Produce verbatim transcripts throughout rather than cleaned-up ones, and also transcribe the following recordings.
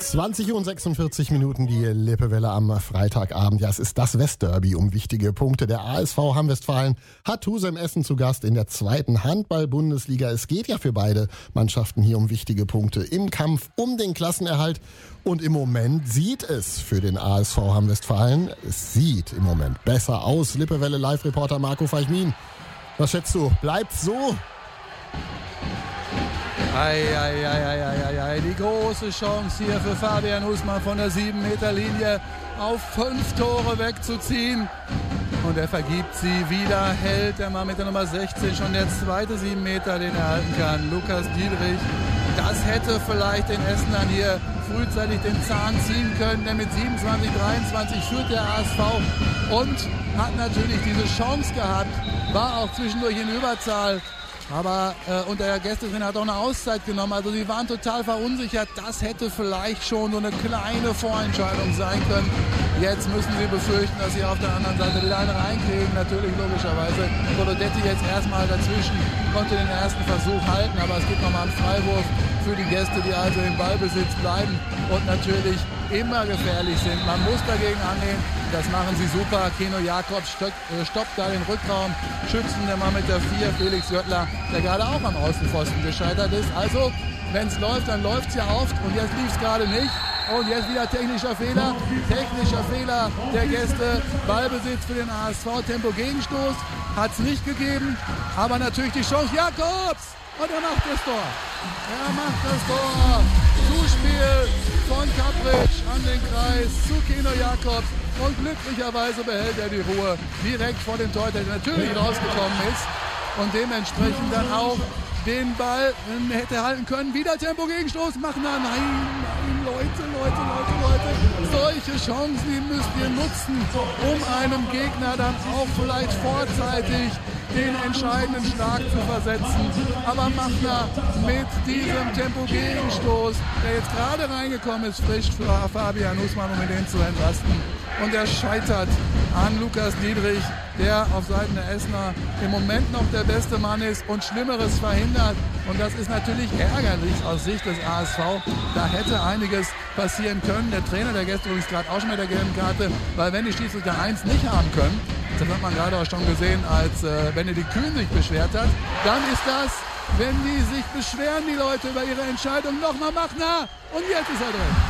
zwanzig Uhr und sechsundvierzig Minuten die Lippewelle am Freitagabend. Ja, es ist das Westderby um wichtige Punkte. Der A S V Hamm-Westfalen hat Husum Essen zu Gast in der zweiten Handball-Bundesliga. Es geht ja für beide Mannschaften hier um wichtige Punkte im Kampf um den Klassenerhalt. Und im Moment sieht es für den A S V Hamm-Westfalen, es sieht im Moment besser aus. Lippewelle Live-Reporter Marco Feichmin. Was schätzt du? Bleibt's so? Eieieiei, die große Chance hier für Fabian Husmann von der sieben Meter Linie auf fünf Tore wegzuziehen. Und er vergibt sie wieder, hält der Mann mit der Nummer sechzehn schon der zweite sieben Meter, den er halten kann. Lukas Dietrich, das hätte vielleicht den Essenern hier frühzeitig den Zahn ziehen können, denn mit siebenundzwanzig dreiundzwanzig führt der A S V und hat natürlich diese Chance gehabt, war auch zwischendurch in Überzahl. Aber äh, und der Gästetrainer hat auch eine Auszeit genommen. Also sie waren total verunsichert. Das hätte vielleicht schon so eine kleine Vorentscheidung sein können. Jetzt müssen sie befürchten, dass sie auf der anderen Seite wieder eine reinkriegen. Natürlich logischerweise. Colodetti jetzt erstmal dazwischen, konnte den ersten Versuch halten. Aber es gibt nochmal einen Freiwurf für die Gäste, die also im Ballbesitz bleiben und natürlich immer gefährlich sind. Man muss dagegen angehen. Das machen sie super. Keno Jakobs stoppt, äh, stoppt da den Rückraum. Schützen der Mann mit der vier, Felix Göttler, der gerade auch am Außenpfosten gescheitert ist. Also, wenn es läuft, dann läuft es ja oft. Und jetzt lief es gerade nicht. Und jetzt wieder technischer Fehler. Technischer Fehler der Gäste. Ballbesitz für den A S V. Tempo-Gegenstoß hat es nicht gegeben. Aber natürlich die Chance. Jakobs! Und er macht das Tor. Er macht das Tor. Zuspiel von Kapric an den Kreis zu Keno Jakobs. Und glücklicherweise behält er die Ruhe direkt vor dem Torhüter, der natürlich rausgekommen ist. Und dementsprechend dann auch den Ball hätte halten können. Wieder Tempo-Gegenstoß. Machen da. Nein, nein, Leute, Leute, Leute, Leute. Solche Chancen, die müsst ihr nutzen, um einem Gegner dann auch vielleicht vorzeitig den entscheidenden Schlag zu versetzen. Aber Machner mit diesem Tempo-Gegenstoß, der jetzt gerade reingekommen ist, frisch für Fabian Husmann, um ihn zu entlasten. Und er scheitert an Lukas Dietrich, der auf Seiten der Essener im Moment noch der beste Mann ist und Schlimmeres verhindert. Und das ist natürlich ärgerlich aus Sicht des A S V. Da hätte einiges passieren können. Der Trainer der Gäste übrigens gerade auch schon mit der gelben Karte, weil wenn die Schiedsrichter eins nicht haben können, das hat man gerade auch schon gesehen, als äh, Benedikt Kühn sich beschwert hat, dann ist das, wenn die sich beschweren, die Leute über ihre Entscheidung, nochmal Machner. Und jetzt ist er drin.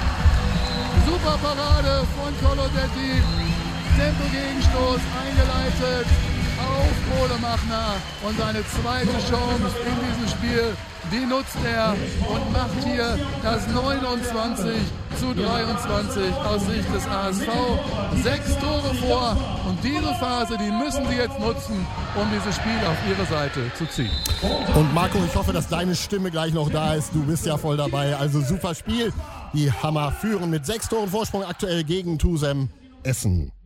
Super Parade von Colodetti. Tempo-Gegenstoß eingeleitet auf Ole Machner. Und seine zweite Chance in diesem Spiel, die nutzt er und macht hier das neunundzwanzig zu dreiundzwanzig aus Sicht des A S V. Sechs Tore vor. Und diese Phase, die müssen sie jetzt nutzen, um dieses Spiel auf ihre Seite zu ziehen. Und Marco, ich hoffe, dass deine Stimme gleich noch da ist. Du bist ja voll dabei. Also super Spiel. Die Hammer führen mit sechs Toren Vorsprung aktuell gegen Husum Essen.